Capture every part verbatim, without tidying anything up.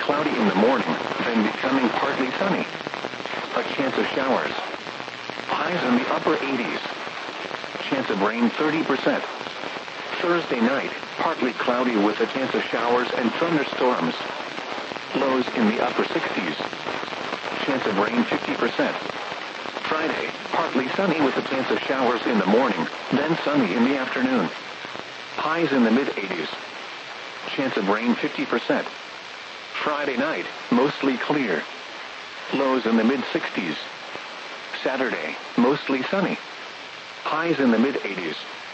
cloudy in the morning, then becoming partly sunny. A chance of showers. Highs in the upper eighties. Chance of rain thirty percent. Thursday night, partly cloudy with a chance of showers and thunderstorms. Lows in the upper sixties. Chance of rain fifty percent. Friday, partly sunny with a chance of showers in the morning, then sunny in the afternoon. Highs in the mid-eighties. Chance of rain fifty percent. Friday night, mostly clear. Lows in the mid-sixties. Saturday, mostly sunny. Highs in the mid-eighties.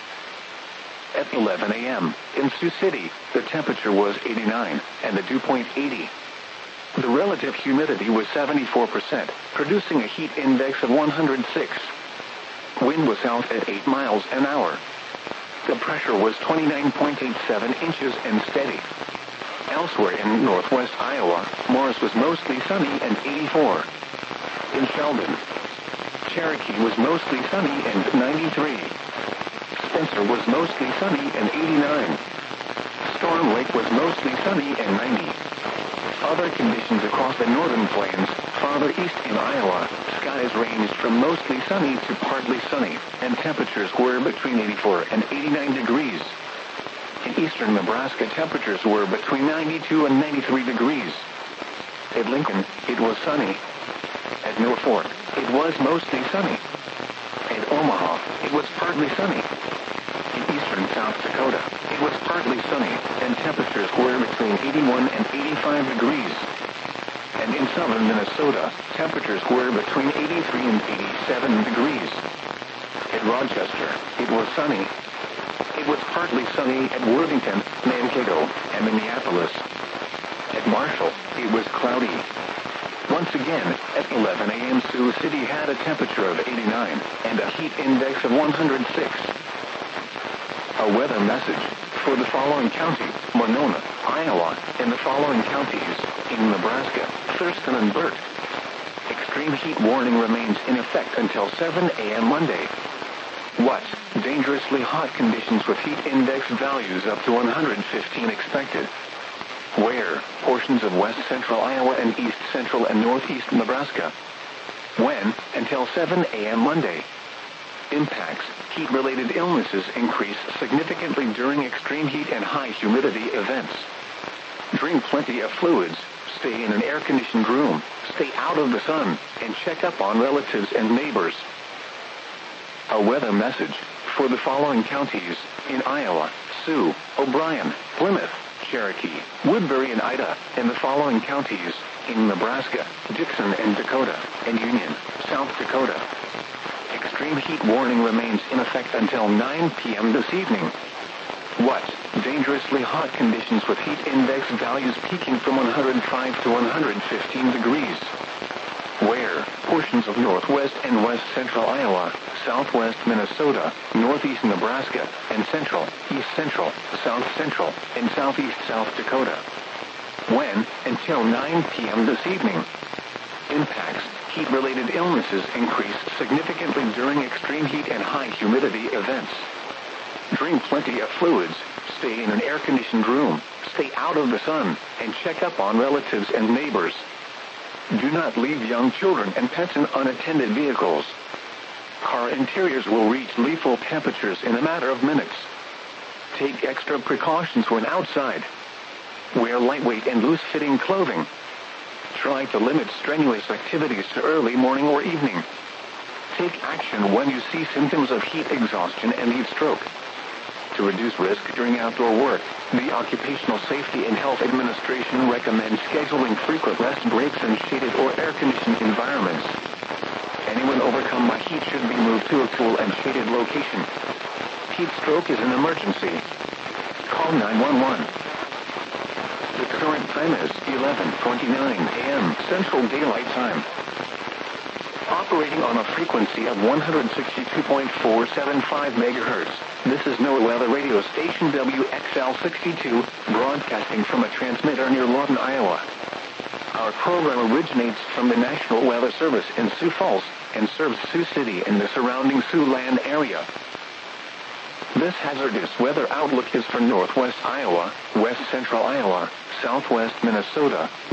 At eleven a m in Sioux City, the temperature was eighty-nine, and the dew point eighty. The relative humidity was seventy-four percent, producing a heat index of one hundred six. Wind was south at eight miles an hour. The pressure was twenty-nine point eight seven inches and steady. Elsewhere in northwest Iowa, Morris was mostly sunny and eighty-four. In Sheldon, Cherokee was mostly sunny and ninety-three. Spencer was mostly sunny and eighty-nine. Storm Lake was mostly sunny and ninety. Other conditions across the northern plains, farther east in Iowa, skies ranged from mostly sunny to partly sunny, and temperatures were between eighty-four and eighty-nine degrees. In eastern Nebraska, temperatures were between ninety-two and ninety-three degrees. At Lincoln, it was sunny. At Mill Fork, it was mostly sunny. At Omaha, it was partly sunny. In eastern South Dakota, it was partly sunny, and temperatures were between eighty-one and eighty-five degrees. And in southern Minnesota, temperatures were between eighty-three and eighty-seven degrees. At Rochester, it was sunny. It was partly sunny at Worthington, Mankato, and Minneapolis. At Marshall, it was cloudy. Once again, at eleven a m Sioux City had a temperature of eighty-nine and a heat index of one hundred six. A weather message for the following county: Monona, Iowa, and the following counties in Nebraska: Thurston and Burt. Extreme heat warning remains in effect until seven a m Monday. What? Dangerously hot conditions with heat index values up to one hundred fifteen expected. Where? Portions of west central Iowa and east central and northeast Nebraska. When? Until seven a m Monday. Impacts: heat-related illnesses increase significantly during extreme heat and high humidity events. Drink plenty of fluids, stay in an air-conditioned room, stay out of the sun, and check up on relatives and neighbors. A weather message for the following counties in Iowa: Sioux, O'Brien, Plymouth, Cherokee, Woodbury, and Ida, and the following counties in Nebraska: Dixon and Dakota, and Union, South Dakota. Extreme heat warning remains in effect until nine p m this evening. What? Dangerously hot conditions with heat index values peaking from one hundred five to one hundred fifteen degrees. Where? Portions of northwest and west central Iowa, southwest Minnesota, northeast Nebraska, and central, east central, south central, and southeast South Dakota. When? Until nine p m this evening. Impacts: heat-related illnesses increase significantly during extreme heat and high humidity events. Drink plenty of fluids, stay in an air-conditioned room, stay out of the sun, and check up on relatives and neighbors. Do not leave young children and pets in unattended vehicles. Car interiors will reach lethal temperatures in a matter of minutes. Take extra precautions when outside. Wear lightweight and loose-fitting clothing. Try to limit strenuous activities to early morning or evening. Take action when you see symptoms of heat exhaustion and heat stroke. To reduce risk during outdoor work, the Occupational Safety and Health Administration recommends scheduling frequent rest breaks in shaded or air-conditioned environments. Anyone overcome by heat should be moved to a cool and shaded location. Heat stroke is an emergency. Call nine one one. The current time is eleven twenty-nine a m Central Daylight Time. Operating on a frequency of one hundred sixty-two point four seven five megahertz, this is NOAA Weather Radio Station W X L sixty-two, broadcasting from a transmitter near Lawton, Iowa. Our program originates from the National Weather Service in Sioux Falls and serves Sioux City and the surrounding Siouxland area. This hazardous weather outlook is for northwest Iowa, west central Iowa, southwest Minnesota,